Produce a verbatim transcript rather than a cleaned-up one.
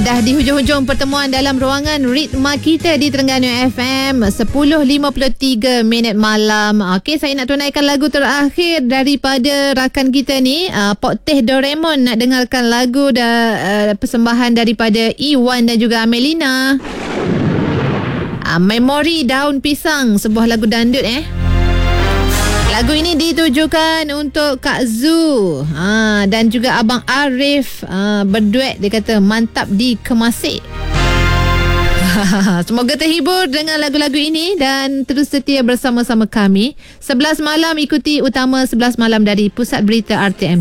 Dah di hujung-hujung pertemuan dalam ruangan ritma kita di Terengganu F M. sepuluh lima puluh tiga minit malam. Okey, saya nak tunaikan lagu terakhir daripada rakan kita ni, uh, Pok Teh Doraemon. Nak dengarkan lagu da, uh, persembahan daripada Iwan dan juga Amelina. Uh, Memori Daun Pisang, sebuah lagu dandut eh. Lagu ini ditujukan untuk Kak Zu ha, dan juga Abang Arif ha, berduet. Dia kata mantap di Kemasik. Semoga terhibur dengan lagu-lagu ini dan terus setia bersama-sama kami. sebelas malam ikuti utama sebelas malam dari Pusat Berita R T M.